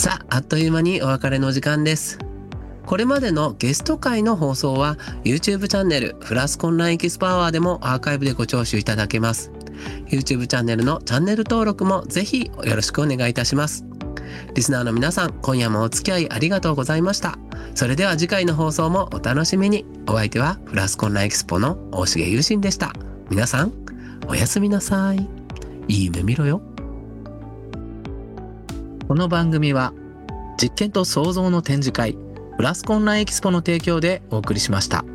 さあ、あっという間にお別れの時間です。これまでのゲスト会の放送は YouTube チャンネルフラスコンラインエキスポアワーでもアーカイブでご聴取いただけます。YouTube チャンネルのチャンネル登録もぜひよろしくお願いいたします。リスナーの皆さん、今夜もお付き合いありがとうございました。それでは次回の放送もお楽しみに。お相手はフラスコンラインエキスポの大重優心でした。皆さん、おやすみなさい。いい夢見ろよ。この番組は実験と創造の展示会フラスコンラインエキスポの提供でお送りしました。